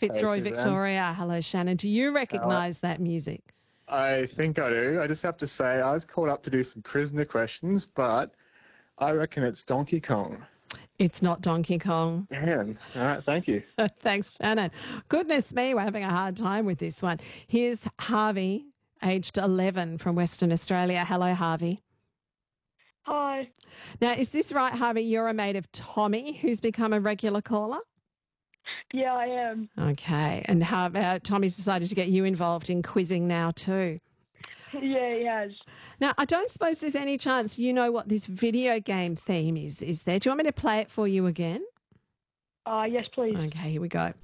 Fitzroy, Suzanne. Victoria. Hello, Shannon. Do you recognise that music? I think I do. I just have to say, I was called up to do some prisoner questions, but I reckon it's Donkey Kong. It's not Donkey Kong. Damn. All right, thank you. Thanks, Shannon. Goodness me, we're having a hard time with this one. Here's Harvey, aged 11 from Western Australia. Hello, Harvey. Hi. Now, is this right, Harvey? You're a mate of Tommy, who's become a regular caller? Yeah, I am. Okay. And how about Tommy's decided to get you involved in quizzing now too? Yeah, he has. Now, I don't suppose there's any chance you know what this video game theme is there? Do you want me to play it for you again? Yes, please. Okay, here we go.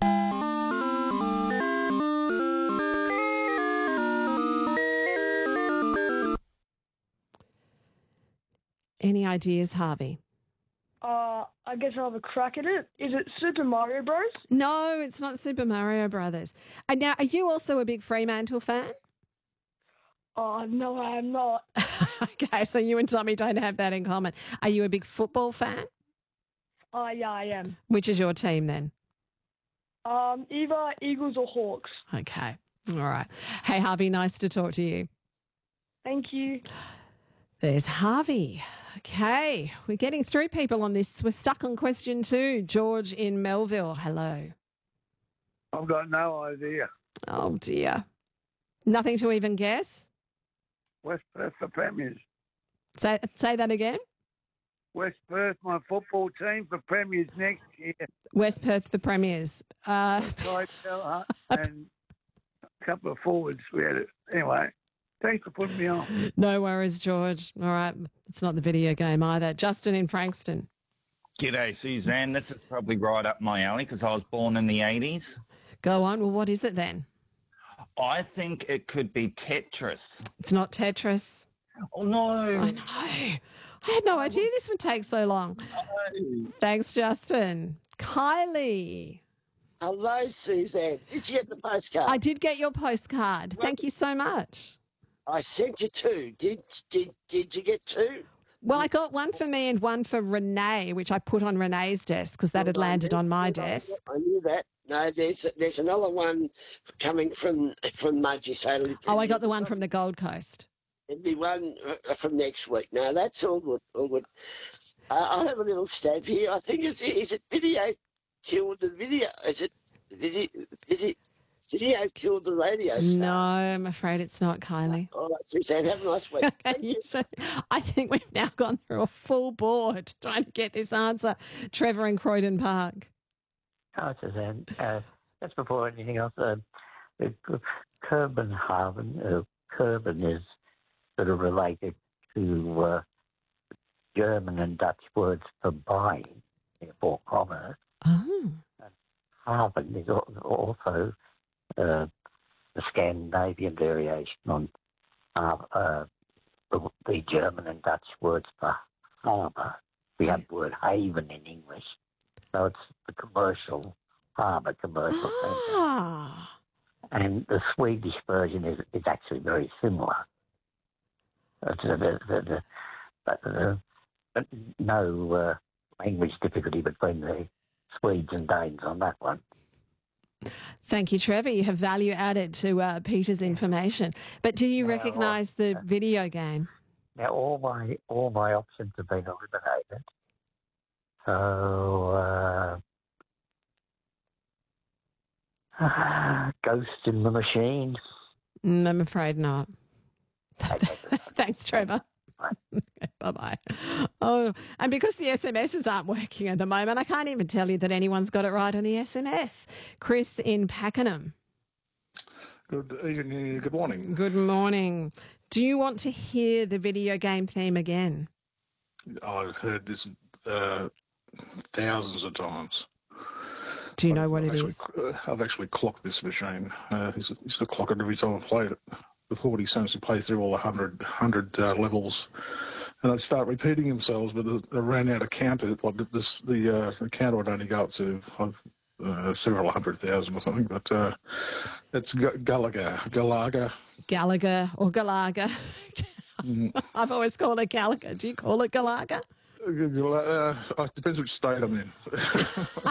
Any ideas, Harvey? I guess I'll have a crack at it. Is it Super Mario Bros? No, it's not Super Mario Brothers. And now, are you also a big Fremantle fan? Oh, no, I am not. Okay, so you and Tommy don't have that in common. Are you a big football fan? Yeah, I am. Which is your team then? Either Eagles or Hawks. Okay, all right. Hey, Harvey, nice to talk to you. Thank you. There's Harvey. Okay, we're getting through people on this. We're stuck on question 2. George in Melville. Hello. I've got no idea. Oh, dear. Nothing to even guess? West Perth, the Premiers. Say that again. West Perth, my football team for Premiers next year. West Perth, the Premiers. Clyde Hunt and a couple of forwards we had it. Anyway, thanks for putting me on. No worries, George. All right. It's not the video game either. Justin in Frankston. G'day, Suzanne. This is probably right up my alley because I was born in the 80s. Go on. Well, what is it then? I think it could be Tetris. It's not Tetris. Oh, no. I know. I had no idea this would take so long. No. Thanks, Justin. Kylie. Hello, Suzanne. Did you get the postcard? I did get your postcard. Thank you so much. I sent you 2. Did you get 2? Well, I got one for me and one for Renee, which I put on Renee's desk because that had landed on my desk. I knew that. No, there's another one coming from Mudgee. So Oh, I got the one from the Gold Coast. There'll be one from next week. No, that's all good. All good. I'll have a little stab here. I think is it video killed the video? Is it video killed the radio star? No, I'm afraid it's not, Kylie. All right, Suzanne, have a nice week. Thank you. I think we've now gone through a full board trying to get this answer. Trevor in Croydon Park. Hi, Suzanne. Just before anything else, Kopenhagen is sort of related to German and Dutch words for buying, therefore commerce. Oh. And Haven is also the Scandinavian variation on the German and Dutch words for harbour. We have the word haven in English. So it's the commercial harbour, commercial centre. Ah. And the Swedish version is actually very similar. But no language difficulty between the Swedes and Danes on that one. Thank you, Trevor. You have value added to Peter's information. But do you recognise the video game? Now all my options have been eliminated. So Ghost in the Machine. I'm afraid not. Thanks, Trevor. Bye-bye. Oh, and because the SMSs aren't working at the moment, I can't even tell you that anyone's got it right on the SMS. Chris in Pakenham. Good evening. Good morning. Good morning. Do you want to hear the video game theme again? I've heard this thousands of times. Do you know what it is? I've actually clocked this machine. I used to clock it every time I played it. The 40 cents to play through all the 100 levels, and I'd start repeating themselves, but I ran out of counter. Like the counter would only go up to several 100,000 or something. But it's Gallagher. Gallagher or Galaga. I've always called it Gallagher. Do you call it Galaga? It depends which state I'm in.